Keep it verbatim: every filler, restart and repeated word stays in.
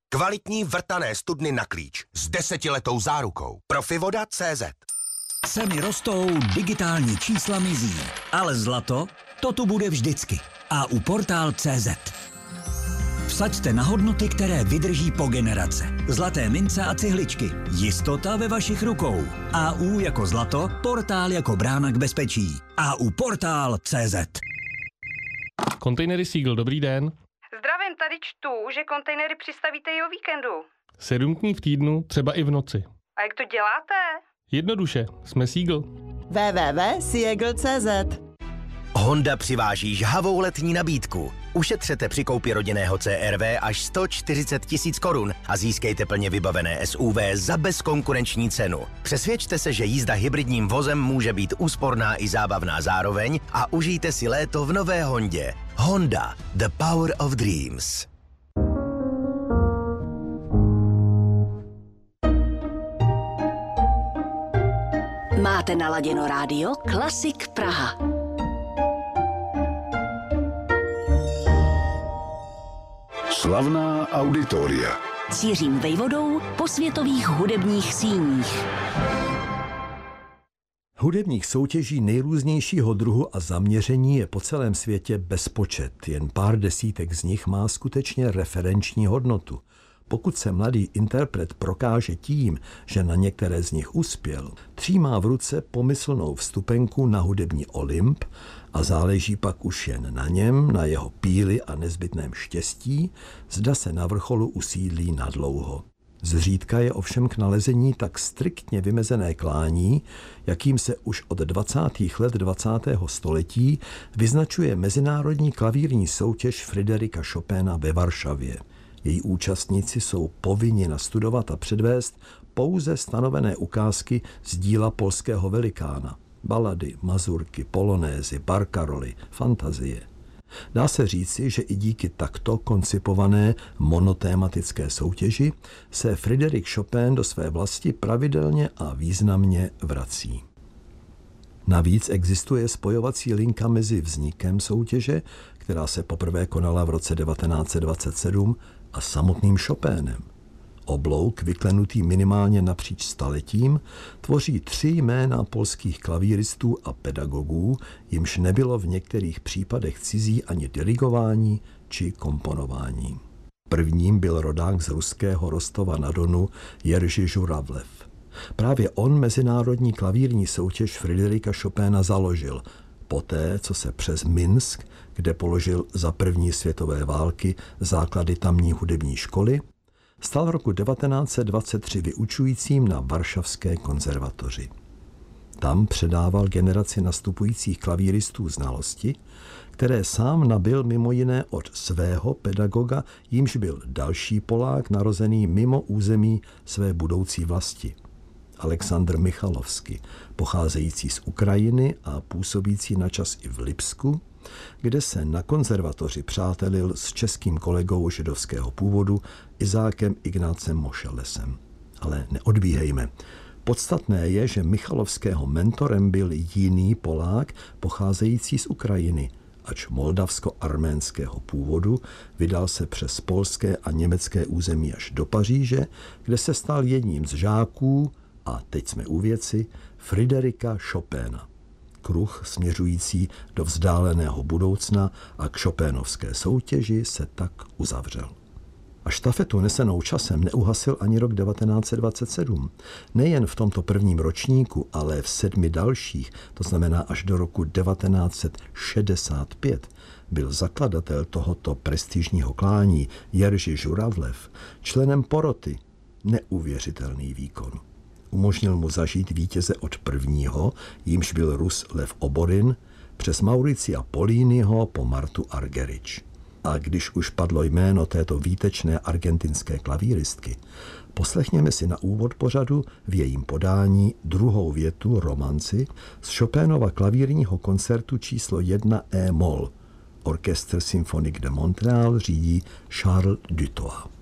Kvalitní vrtané studny na klíč s desetiletou zárukou. Profivoda tečka cé zet. Ceny rostou, digitální čísla mizí, ale zlato, to tu bude vždycky. A u portál tečka cé zet. Vsaďte na hodnoty, které vydrží po generace. Zlaté mince a cihličky. Jistota ve vašich rukou. A U jako zlato, portál jako brána k bezpečí. A U portál tečka cé zet. Kontejnery Seagull, dobrý den. Zdravím, tady čtu, že kontejnery přistavíte i o víkendu. Sedm dní v týdnu, třeba i v noci. A jak to děláte? Jednoduše, jsme Seagull. w w w tečka seagull tečka cé zet. Honda přiváží žhavou letní nabídku. Ušetřete při koupi rodinného C R V až sto čtyřicet tisíc korun a získejte plně vybavené S U V za bezkonkurenční cenu. Přesvědčte se, že jízda hybridním vozem může být úsporná i zábavná zároveň a užijte si léto v nové Hondě. Honda, the power of dreams. Máte naladěno rádio Klasik Praha. Slavná auditoria. Cířím vejvodou po světových hudebních síních. Hudebních soutěží nejrůznějšího druhu a zaměření je po celém světě bezpočet. Jen pár desítek z nich má skutečně referenční hodnotu. Pokud se mladý interpret prokáže tím, že na některé z nich uspěl, třímá v ruce pomyslnou vstupenku na hudební Olymp a záleží pak už jen na něm, na jeho píli a nezbytném štěstí, zda se na vrcholu usídlí nadlouho. Zřídka je ovšem k nalezení tak striktně vymezené klání, jakým se už od dvacátých let dvacátého století vyznačuje mezinárodní klavírní soutěž Fryderika Chopina ve Varšavě. Její účastníci jsou povinni nastudovat a předvést pouze stanovené ukázky z díla polského velikána. Balady, mazurky, polonézy, barkaroly, fantazie. Dá se říci, že i díky takto koncipované monotématické soutěži se Fryderik Chopin do své vlasti pravidelně a významně vrací. Navíc existuje spojovací linka mezi vznikem soutěže, která se poprvé konala v roce devatenáct set dvacet sedm, a samotným Chopinem. Oblouk, vyklenutý minimálně napříč staletím, tvoří tři jména polských klavíristů a pedagogů, jimž nebylo v některých případech cizí ani dirigování či komponování. Prvním byl rodák z ruského Rostova na Donu Jerzy Žuravlev. Právě on mezinárodní klavírní soutěž Fryderika Chopina založil, poté, co se přes Minsk, kde položil za první světové války základy tamní hudební školy, stal roku devatenáct set dvacet tři vyučujícím na Varšavské konzervatoři. Tam předával generaci nastupujících klavíristů znalosti, které sám nabyl mimo jiné od svého pedagoga, jímž byl další Polák narozený mimo území své budoucí vlasti. Alexandr Michalovský, pocházející z Ukrajiny a působící načas i v Lipsku, kde se na konzervatoři přátelil s českým kolegou židovského původu Izákem Ignácem Mošelesem. Ale neodbíhejme. Podstatné je, že Michalovského mentorem byl jiný Polák pocházející z Ukrajiny, ač moldavsko-arménského původu, vydal se přes polské a německé území až do Paříže, kde se stal jedním z žáků, a teď jsme u věci, Fryderika Chopina. Kruh směřující do vzdáleného budoucna a k Chopinovské soutěži se tak uzavřel. A štafetu nesenou časem neuhasil ani rok devatenáct set dvacet sedm. Nejen v tomto prvním ročníku, ale v sedmi dalších, to znamená až do roku devatenáct set šedesát pět, byl zakladatel tohoto prestižního klání Jerzy Žuravlev členem poroty. Neuvěřitelný výkon. Umožnil mu zažít vítěze od prvního, jímž byl Rus Lev Oborin, přes Mauricia Poliniho po Martu Argerich. A když už padlo jméno této výtečné argentinské klavíristky, poslechněme si na úvod pořadu v jejím podání druhou větu romanci z Chopinova klavírního koncertu číslo jedna E-moll. Orchestre Symphonique de Montréal řídí Charles Dutoit.